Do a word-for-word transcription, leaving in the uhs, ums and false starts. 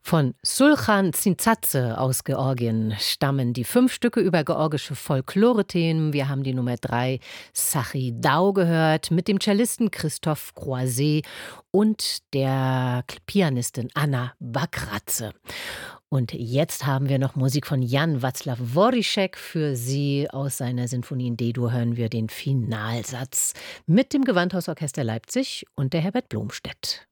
Von Sulchan Zintzadze aus Georgien stammen die fünf Stücke über georgische Folklore-Themen. Wir haben die Nummer drei Sachi Dau gehört mit dem Cellisten Christoph Croiset und der Pianistin Anna Bakratze. Und jetzt haben wir noch Musik von Jan Václav Voríšek. Für Sie aus seiner Sinfonie in D-Dur hören wir den Finalsatz mit dem Gewandhausorchester Leipzig und der Herbert Blomstedt.